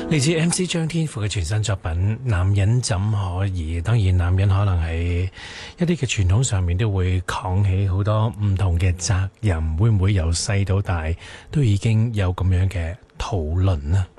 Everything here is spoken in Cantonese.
嚟自 MC 張天賦嘅全新作品《男人怎可以》。當然男人可能係一啲嘅傳統上面都會扛起好多唔同嘅責任，會唔會由細到大都已經有咁樣嘅討論呢？